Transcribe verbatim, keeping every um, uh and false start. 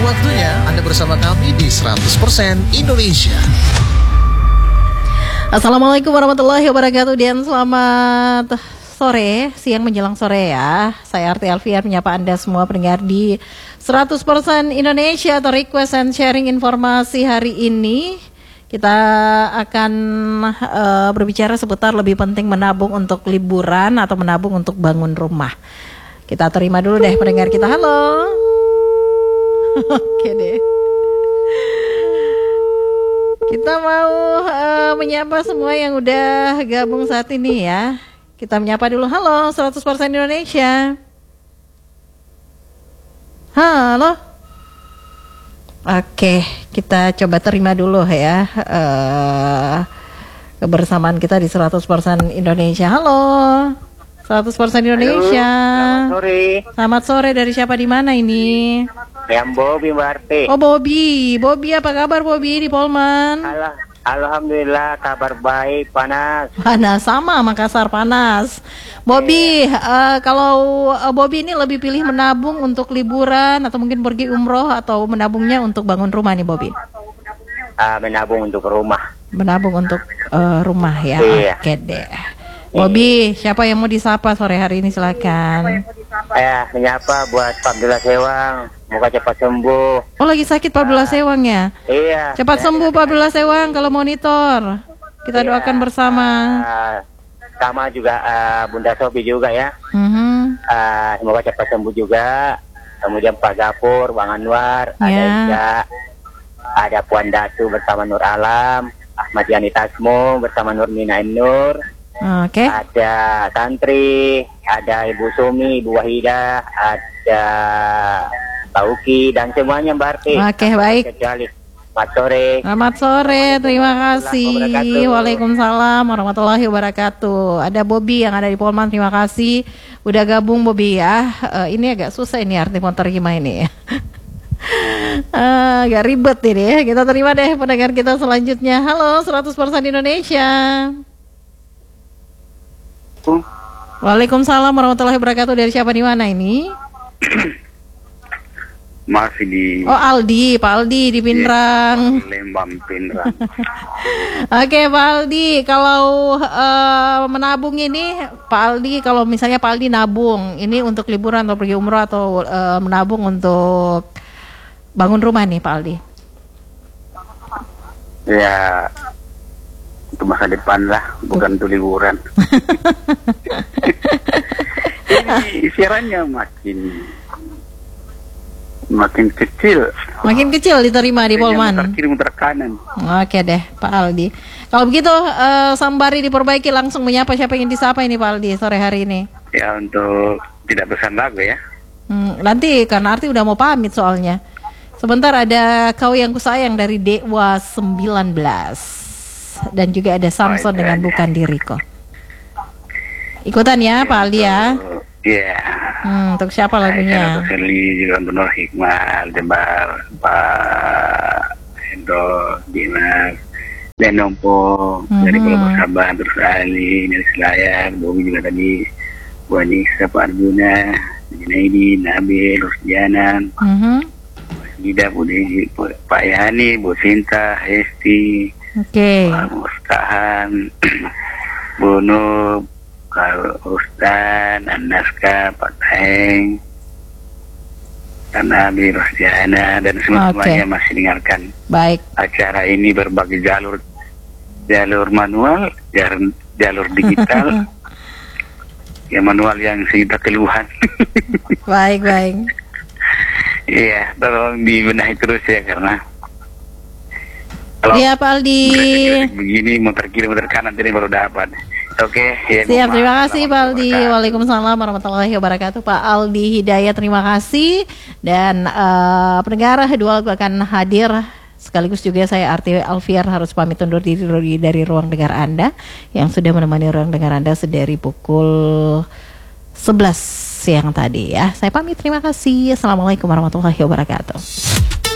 waktunya Anda bersama kami di seratus persen Indonesia. Assalamualaikum warahmatullahi wabarakatuh dan selamat sore, siang menjelang sore ya. Saya Arti Alfian menyapa Anda semua pendengar di seratus persen Indonesia atau request and sharing informasi hari ini. Kita akan uh, berbicara seputar lebih penting menabung untuk liburan atau menabung untuk bangun rumah. Kita terima dulu deh pendengar kita. Halo. Oke deh. Kita mau uh, menyapa semua yang udah gabung saat ini ya. Kita menyapa dulu. Halo, seratus persen Indonesia. Halo. Oke, kita coba terima dulu ya uh, kebersamaan kita di seratus persen Indonesia. Halo, seratus persen Indonesia. Halo, selamat sore. Selamat sore, dari siapa di mana ini? Yang Bobby Mbak Arti. Oh Bobby, Bobby apa kabar Bobby di Polman? Al Alhamdulillah kabar baik, panas. Panas sama, Makassar panas. Bobby, yeah. uh, kalau uh, Bobby ini lebih pilih menabung untuk liburan atau mungkin pergi umroh atau menabungnya untuk bangun rumah nih Bobby? Uh, menabung untuk rumah. Menabung untuk uh, rumah ya. Yeah. Oke deh. Bobby, siapa yang mau disapa sore hari ini silakan. Saya menyapa buat Pak Abdullah Sewang, semoga cepat sembuh. Oh lagi sakit Pak Abdullah Sewang ya? Iya. Cepat sembuh Pak Abdullah Sewang kalau monitor. Kita iya. doakan bersama. Uh, sama juga uh, Bunda Sobi juga ya. Mm-hmm. Uh, semoga cepat sembuh juga. Kemudian Pak Gapur, Bang Anwar, yeah. ada Ika, ada Puan Datu bersama Nur Alam, Ahmad Yani Tasmo bersama Nur Mina Nur. Oke. Okay. Ada Santri, ada Ibu Sumi, Ibu Wahidah, ada Tauki dan semuanya Mbak Arti. Oke, okay, baik. Kecuali selamat sore. Selamat sore, terima kasih. Waalaikumsalam warahmatullahi wabarakatuh. Ada Bobby yang ada di Polman, terima kasih. Udah gabung Bobby ya. Uh, ini agak susah ini arti mau terima ini ya. uh, agak ribet ini ya. Kita terima deh pendengar kita selanjutnya. Halo, seratus persen Indonesia. Waalaikumsalam warahmatullahi wabarakatuh. Dari siapa di mana ini? Masih di Oh Aldi, Pak Aldi di Pinrang. Lembang Pinrang. Oke Pak Aldi, kalau uh, menabung ini Pak Aldi, kalau misalnya Pak Aldi nabung ini untuk liburan atau pergi umroh atau uh, menabung untuk bangun rumah nih Pak Aldi? Ya untuk masa depan lah, bukan untuk liburan. Ini siarannya makin makin kecil. Makin kecil diterima di Polman. Muter kiri muter kanan. Oke deh Pak Aldi. Kalau begitu uh, sambari diperbaiki, langsung menyapa siapa yang disapa ini Pak Aldi sore hari ini. Ya untuk tidak pesan lagu ya. Hmm, nanti karena Arti udah mau pamit soalnya. Sebentar ada Kau Yang Kusayang dari Dewa sembilan belas. Dan juga ada Samson oh, dengan Bukan Diriku. Ikutan ya, ya Pak Aldi ya. Iya. Hmm, untuk siapa lagunya? Untuk Seli juga untuk Nur Hikmah, Jembar, Pak Hendro, Dimas, dan Nompo mm-hmm. dari Pulau Bersabar, terus Ali, dari Selayar, Bobi juga tadi, Bu Anissa, Pak Arjuna, Junaidi, Nabil, Rusdiana, mm-hmm. Gida, Bu Deji, Pak Yani, Bu Sinta, Hesti. Oke. Okay. Pak Mustahan, Bu Nur, Pak Ustan, Anaska, Pak Taeng, dan Abi Rosdiana dan semua semuanya okay. masih dengarkan. Baik. Acara ini berbagai jalur, jalur manual, jalur, jalur digital, ya manual yang sejuta keluhan. Baik baik. Iya, tolong dibenahi terus ya karena. Iya Pak Aldi. Begini muter kiri muter kanan jadi baru dapat. Oke. Ya, siap, terima kasih Pak Aldi. Waalaikumsalam warahmatullahi wabarakatuh. Pak Aldi Hidayat, terima kasih. Dan uh, pendengar dua lagu akan hadir. Sekaligus juga saya Arti Alfian harus pamit undur diri dari, dari ruang dengar Anda yang sudah menemani ruang dengar Anda sedari pukul sebelas siang tadi ya. Saya pamit, terima kasih. Assalamualaikum warahmatullahi wabarakatuh.